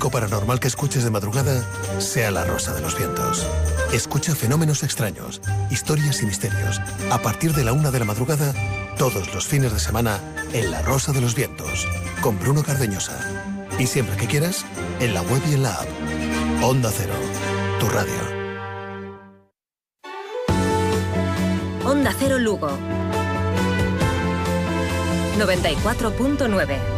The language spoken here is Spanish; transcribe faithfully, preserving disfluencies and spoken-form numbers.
único paranormal que escuches de madrugada sea La Rosa de los Vientos. Escucha fenómenos extraños, historias y misterios. A partir de la una de la madrugada, todos los fines de semana, en La Rosa de los Vientos, con Bruno Cardeñosa. Y siempre que quieras, en la web y en la app. Onda Cero, tu radio. Onda Cero Lugo noventa y cuatro punto nueve.